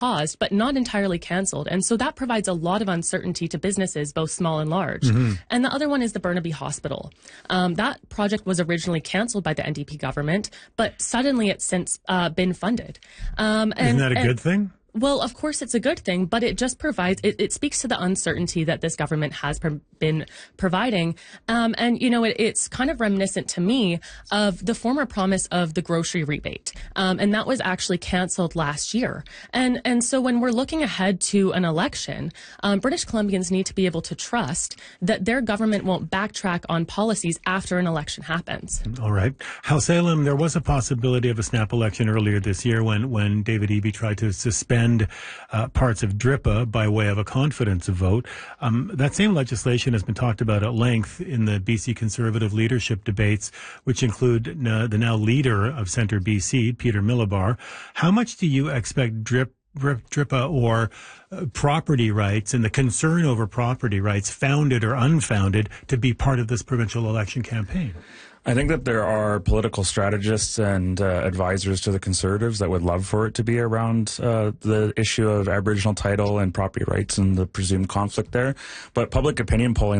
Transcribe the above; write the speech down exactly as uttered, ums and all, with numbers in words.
paused, but not entirely canceled. And so that provides a lot of uncertainty to businesses, both small and large. Mm-hmm. And the other one is the Burnaby Hospital. Um, that project was originally canceled by the N D P government, but suddenly it's since uh, been funded. Um, and, Isn't that a and, good thing? Well, of course, it's a good thing, but it just provides, it, it speaks to the uncertainty that this government has pro- been providing. Um, and, you know, it, it's kind of reminiscent to me of the former promise of the grocery rebate. Um, and that was actually canceled last year. And, and so when we're looking ahead to an election, um, British Columbians need to be able to trust that their government won't backtrack on policies after an election happens. All right. House Salem, there was a possibility of a snap election earlier this year when, when David Eby tried to suspend Uh, parts of DRIPA by way of a confidence vote. Um, that same legislation has been talked about at length in the B C Conservative leadership debates, which include uh, the now leader of Centre B C, Peter Milobar. How much do you expect DRIP, DRIPA or uh, property rights and the concern over property rights, founded or unfounded, to be part of this provincial election campaign? I think that there are political strategists and uh, advisors to the Conservatives that would love for it to be around uh, the issue of Aboriginal title and property rights and the presumed conflict there. But public opinion polling